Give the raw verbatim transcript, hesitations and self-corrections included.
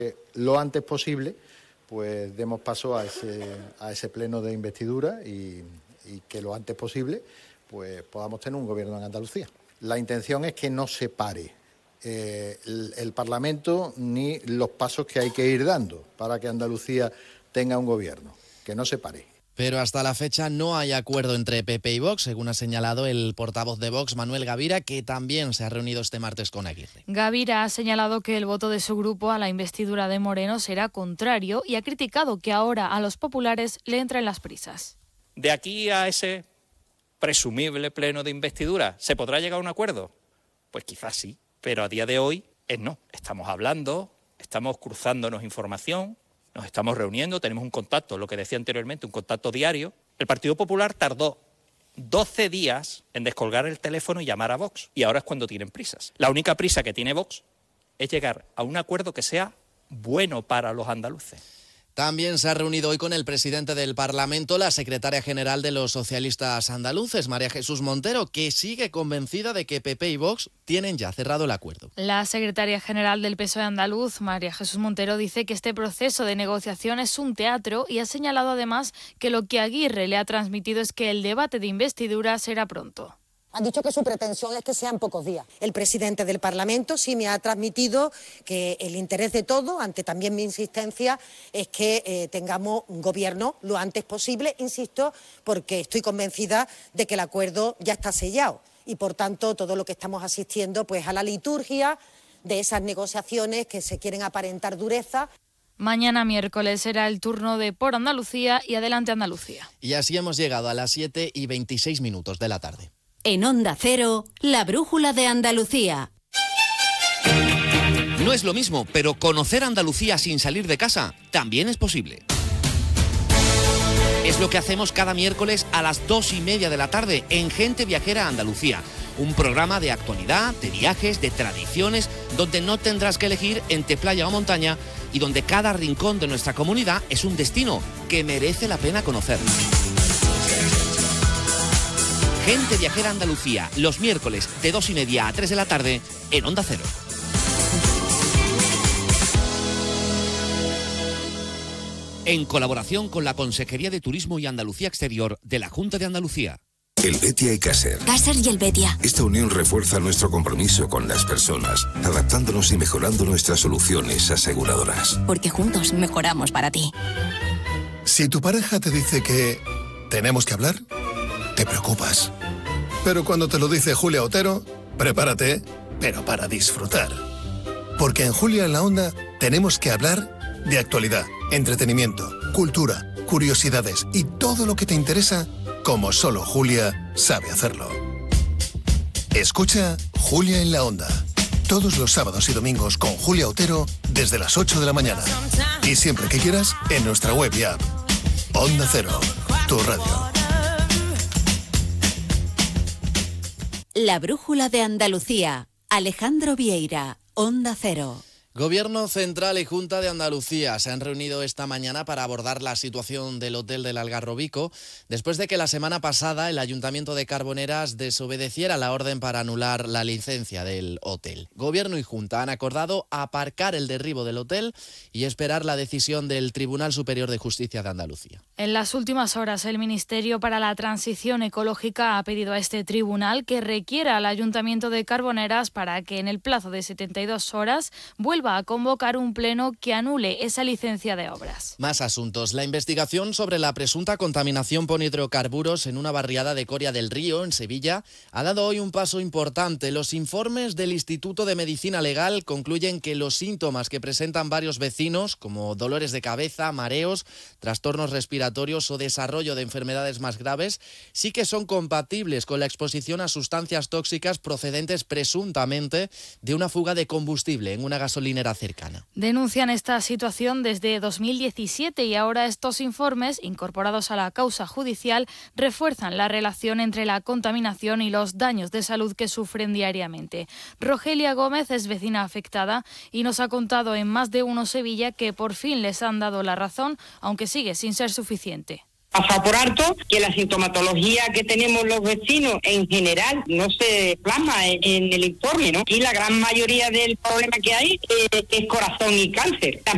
Lo antes posible, pues demos paso a ese, a ese pleno de investidura y, y que lo antes posible pues podamos tener un gobierno en Andalucía. La intención es que no se pare eh, el, el Parlamento ni los pasos que hay que ir dando para que Andalucía tenga un gobierno, que no se pare. Pero hasta la fecha no hay acuerdo entre P P y Vox, según ha señalado el portavoz de Vox, Manuel Gavira, que también se ha reunido este martes con Aguirre. Gavira ha señalado que el voto de su grupo a la investidura de Moreno será contrario y ha criticado que ahora a los populares le entren las prisas. De aquí a ese presumible pleno de investidura, ¿se podrá llegar a un acuerdo? Pues quizás sí, pero a día de hoy es no. Estamos hablando, estamos cruzándonos información, nos estamos reuniendo, tenemos un contacto, lo que decía anteriormente, un contacto diario. El Partido Popular tardó doce días en descolgar el teléfono y llamar a Vox, y ahora es cuando tienen prisas. La única prisa que tiene Vox es llegar a un acuerdo que sea bueno para los andaluces. También se ha reunido hoy con el presidente del Parlamento la secretaria general de los socialistas andaluces, María Jesús Montero, que sigue convencida de que P P y Vox tienen ya cerrado el acuerdo. La secretaria general del P S O E andaluz, María Jesús Montero, dice que este proceso de negociación es un teatro y ha señalado además que lo que Aguirre le ha transmitido es que el debate de investidura será pronto. Ha dicho que su pretensión es que sean pocos días. El presidente del Parlamento sí me ha transmitido que el interés de todos, ante también mi insistencia, es que eh, tengamos un gobierno lo antes posible, insisto, porque estoy convencida de que el acuerdo ya está sellado y, por tanto, todo lo que estamos asistiendo pues a la liturgia de esas negociaciones que se quieren aparentar dureza. Mañana miércoles será el turno de Por Andalucía y Adelante Andalucía. Y así hemos llegado a las siete y veintiséis minutos de la tarde. En Onda Cero, la brújula de Andalucía. No es lo mismo, pero conocer Andalucía sin salir de casa también es posible. Es lo que hacemos cada miércoles a las dos y media de la tarde en Gente Viajera Andalucía. Un programa de actualidad, de viajes, de tradiciones, donde no tendrás que elegir entre playa o montaña y donde cada rincón de nuestra comunidad es un destino que merece la pena conocer. Gente Viajera Andalucía, los miércoles de dos y media a tres de la tarde en Onda Cero. En colaboración con la Consejería de Turismo y Andalucía Exterior de la Junta de Andalucía. El Betia y Caser. Caser y el Betia. Esta unión refuerza nuestro compromiso con las personas, adaptándonos y mejorando nuestras soluciones aseguradoras. Porque juntos mejoramos para ti. Si tu pareja te dice que tenemos que hablar, te preocupas. Pero cuando te lo dice Julia Otero, prepárate, pero para disfrutar. Porque en Julia en la Onda tenemos que hablar de actualidad, entretenimiento, cultura, curiosidades y todo lo que te interesa, como solo Julia sabe hacerlo. Escucha Julia en la Onda, todos los sábados y domingos con Julia Otero desde las ocho de la mañana. Y siempre que quieras, en nuestra web y app. Onda Cero, tu radio. La brújula de Andalucía. Alejandro Vieira, Onda Cero. Gobierno Central y Junta de Andalucía se han reunido esta mañana para abordar la situación del Hotel del Algarrobico después de que la semana pasada el Ayuntamiento de Carboneras desobedeciera la orden para anular la licencia del hotel. Gobierno y Junta han acordado aparcar el derribo del hotel y esperar la decisión del Tribunal Superior de Justicia de Andalucía. En las últimas horas, el Ministerio para la Transición Ecológica ha pedido a este tribunal que requiera al Ayuntamiento de Carboneras para que en el plazo de setenta y dos horas vuelva a convocar un pleno que anule esa licencia de obras. Más asuntos. La investigación sobre la presunta contaminación por hidrocarburos en una barriada de Coria del Río, en Sevilla, ha dado hoy un paso importante. Los informes del Instituto de Medicina Legal concluyen que los síntomas que presentan varios vecinos, como dolores de cabeza, mareos, trastornos respiratorios o desarrollo de enfermedades más graves, sí que son compatibles con la exposición a sustancias tóxicas procedentes presuntamente de una fuga de combustible en una gasolinera cercana. Denuncian esta situación desde dos mil diecisiete y ahora estos informes, incorporados a la causa judicial, refuerzan la relación entre la contaminación y los daños de salud que sufren diariamente. Rogelia Gómez es vecina afectada y nos ha contado en Más de Uno Sevilla que por fin les han dado la razón, aunque sigue sin ser suficiente. Pasa por alto que la sintomatología que tenemos los vecinos en general no se plasma en, en el informe, ¿no? Y la gran mayoría del problema que hay eh, es corazón y cáncer.